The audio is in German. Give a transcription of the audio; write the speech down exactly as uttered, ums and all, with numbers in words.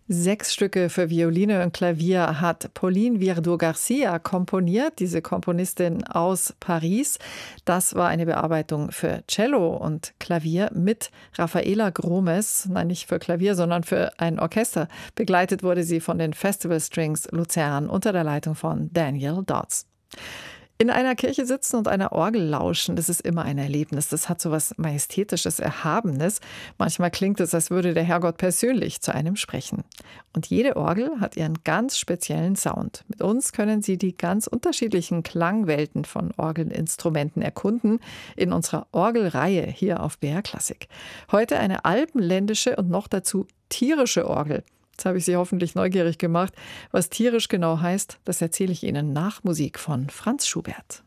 Sechs Stücke für Violine und Klavier hat Pauline Viardot-Garcia komponiert, diese Komponistin aus Paris. Das war eine Bearbeitung für Cello und Klavier mit Rafaela Gromes, nein, nicht für Klavier, sondern für ein Orchester. Begleitet wurde sie von den Festival Strings Luzern unter der Leitung von Daniel Dodds. In einer Kirche sitzen und einer Orgel lauschen, das ist immer ein Erlebnis. Das hat so was Majestätisches, Erhabenes. Manchmal klingt es, als würde der Herrgott persönlich zu einem sprechen. Und jede Orgel hat ihren ganz speziellen Sound. Mit uns können Sie die ganz unterschiedlichen Klangwelten von Orgelinstrumenten erkunden in unserer Orgelreihe hier auf B R Klassik. Heute eine alpenländische und noch dazu tierische Orgel. Jetzt habe ich Sie hoffentlich neugierig gemacht. Was tierisch genau heißt, das erzähle ich Ihnen nach Musik von Franz Schubert.